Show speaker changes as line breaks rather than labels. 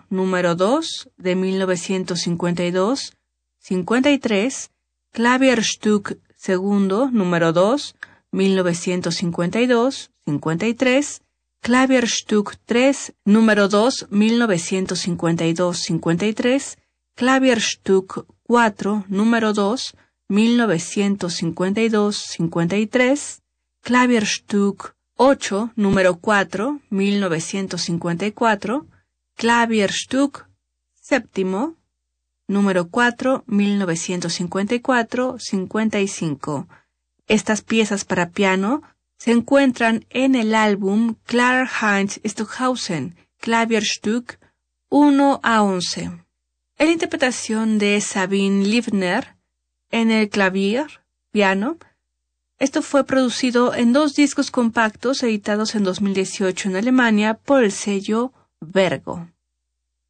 número 2 de 1952-53, Klavierstück segundo, número 2, 1952-53, Klavierstück 3, número 2, 1952-53, Klavierstück 4, número 2, 1952-53, Klavierstück 8, número 4, 1954, Klavierstück séptimo, número 4, 1954-55. Estas piezas para piano se encuentran en el álbum Karlheinz Stockhausen, Klavierstück 1 a 11. En la interpretación de Sabine Liebner en el clavier, piano, esto fue producido en 2 discos compactos editados en 2018 en Alemania por el sello Vergo.